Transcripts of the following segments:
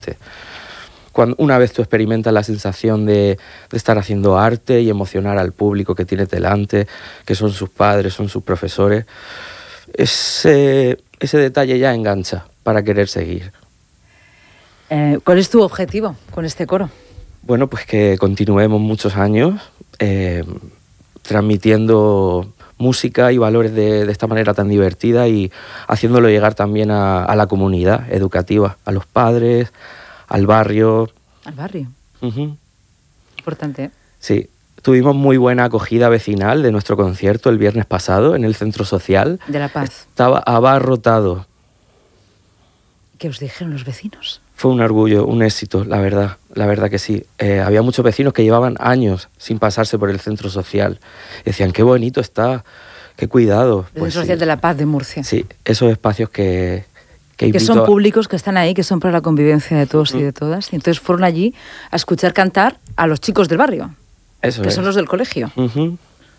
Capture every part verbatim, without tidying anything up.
Cuando, una vez tú experimentas la sensación de, de estar haciendo arte y emocionar al público que tienes delante, que son sus padres, son sus profesores, ese, ese detalle ya engancha para querer seguir. Eh, ¿Cuál es tu objetivo con este coro? Bueno, pues que continuemos muchos años eh, transmitiendo música y valores de, de esta manera tan divertida y haciéndolo llegar también a, a la comunidad educativa, a los padres, al barrio. Al barrio. Uh-huh. Importante, ¿eh? Sí. Tuvimos muy buena acogida vecinal de nuestro concierto el viernes pasado en el Centro Social. De La Paz. Estaba abarrotado. ¿Qué os dijeron los vecinos? Fue un orgullo, un éxito, la verdad, la verdad que sí. Eh, había muchos vecinos que llevaban años sin pasarse por el Centro Social. Decían, qué bonito está, qué cuidado. El Pues Centro Social sí. de La Paz de Murcia. Sí, esos espacios que... Que, que son públicos, que están ahí, que son para la convivencia de todos uh-huh. y de todas. Y entonces fueron allí a escuchar cantar a los chicos del barrio. Eso que es. son los del colegio. Uh-huh.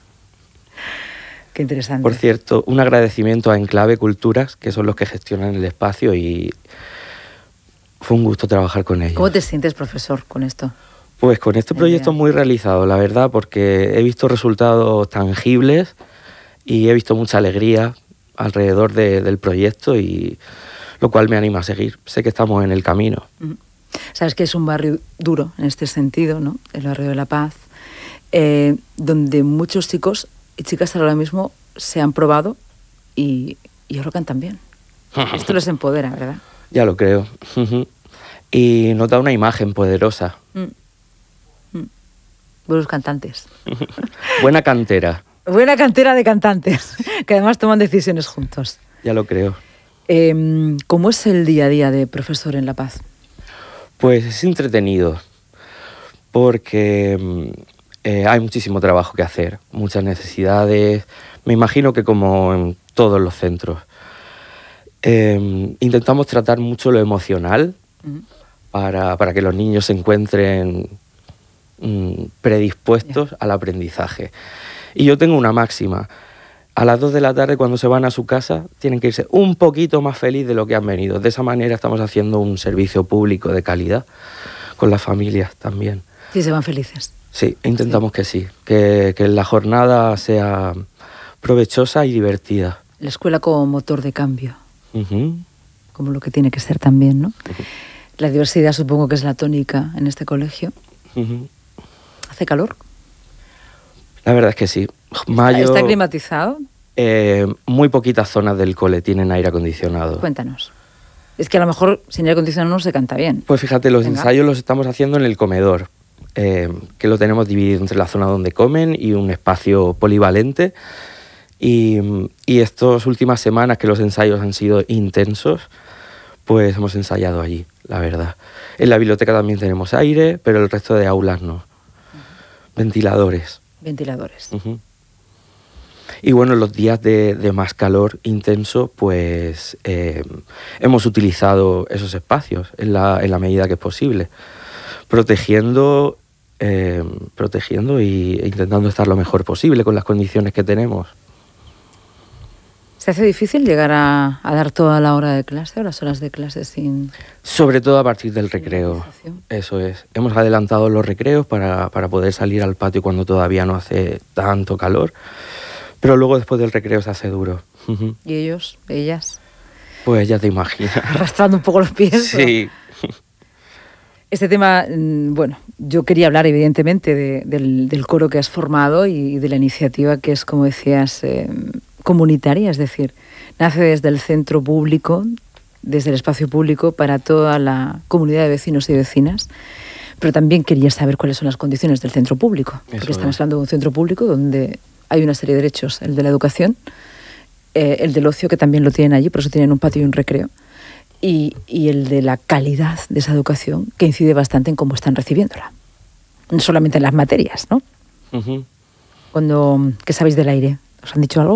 Qué interesante. Por cierto, un agradecimiento a Enclave Culturas, que son los que gestionan el espacio, y fue un gusto trabajar con ellos. ¿Cómo te sientes, profesor, con esto? Pues con este proyecto muy realizado, la verdad, porque he visto resultados tangibles y he visto mucha alegría alrededor de, del proyecto, y lo cual me anima a seguir. Sé que estamos en el camino. Uh-huh. Sabes que es un barrio duro en este sentido, ¿no? El barrio de La Paz, eh, donde muchos chicos y chicas ahora mismo se han probado y, y ahora cantan bien. Esto les empodera, ¿verdad? Ya lo creo. Uh-huh. Y nos da una imagen poderosa. Mm. Mm. Buenos cantantes. Buena cantera. Buena cantera de cantantes, que además toman decisiones juntos. Ya lo creo. Eh, ¿Cómo es el día a día de profesor en La Paz? Pues es entretenido, porque eh, hay muchísimo trabajo que hacer, muchas necesidades, me imagino que como en todos los centros. Eh, intentamos tratar mucho lo emocional uh-huh. para, para que los niños se encuentren mm, predispuestos yeah. al aprendizaje. Y yo tengo una máxima: a las dos de la tarde, cuando se van a su casa, tienen que irse un poquito más feliz de lo que han venido. De esa manera estamos haciendo un servicio público de calidad con las familias también. Sí, se van felices. Sí, intentamos sí. que sí, que, que la jornada sea provechosa y divertida. La escuela como motor de cambio, uh-huh. como lo que tiene que ser también, ¿no? Uh-huh. La diversidad supongo que es la tónica en este colegio. Uh-huh. ¿Hace calor? La verdad es que sí. Mayo, ¿Está climatizado? Eh, muy poquitas zonas del cole tienen aire acondicionado. Cuéntanos. Es que a lo mejor sin aire acondicionado no se canta bien. Pues fíjate, los Venga. ensayos los estamos haciendo en el comedor, eh, que lo tenemos dividido entre la zona donde comen y un espacio polivalente. Y, y estas últimas semanas que los ensayos han sido intensos, pues hemos ensayado allí, la verdad. En la biblioteca también tenemos aire, pero el resto de aulas no. Uh-huh. Ventiladores. Ventiladores. Uh-huh. Y bueno, los días de, de más calor intenso, pues eh, hemos utilizado esos espacios en la, en la medida que es posible, protegiendo, eh, protegiendo y, e intentando estar lo mejor posible con las condiciones que tenemos. ¿Se hace difícil llegar a, a dar toda la hora de clase o las horas de clase sin...? Sobre todo a partir del recreo, eso es. Hemos adelantado los recreos para, para poder salir al patio cuando todavía no hace tanto calor, pero luego después del recreo se hace duro. Uh-huh. ¿Y ellos, ellas? Pues ya te imaginas. Arrastrando un poco los pies. Sí. ¿no? Este tema, bueno, yo quería hablar evidentemente de, del, del coro que has formado y de la iniciativa que es, como decías, eh, comunitaria, es decir, nace desde el centro público, desde el espacio público para toda la comunidad de vecinos y vecinas, pero también quería saber cuáles son las condiciones del centro público, porque Eso estamos es. hablando de un centro público donde hay una serie de derechos, el de la educación, eh, el del ocio, que también lo tienen allí, por eso tienen un patio y un recreo, y, y el de la calidad de esa educación, que incide bastante en cómo están recibiéndola, no solamente en las materias, ¿no? Uh-huh. Cuando, ¿qué sabéis del aire? ¿Os han dicho algo?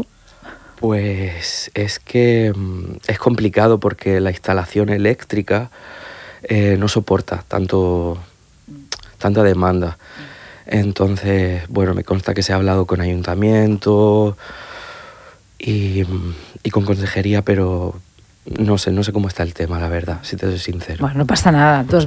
Pues es que es complicado porque la instalación eléctrica eh, no soporta tanto, tanta demanda. Entonces, bueno, me consta que se ha hablado con ayuntamiento y, y con consejería, pero no sé, no sé cómo está el tema, la verdad, si te soy sincero. Bueno, no pasa nada. Dos